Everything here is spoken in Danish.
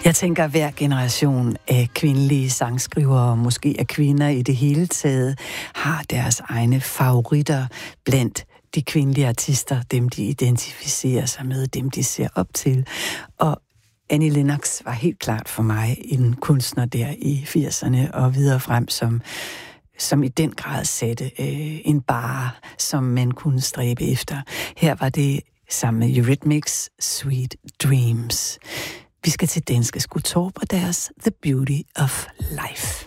Jeg tænker, at hver generation af kvindelige sangskrivere, måske af kvinder i det hele taget, har deres egne favoritter blandt de kvindelige artister, dem de identificerer sig med, dem de ser op til. Og Annie Lennox var helt klart for mig en kunstner der i 80'erne og videre frem, som i den grad satte en barre, som man kunne stræbe efter. Her var det sammen med Eurythmics Sweet Dreams. Vi skal til Danske Skottorp og deres The Beauty of Life.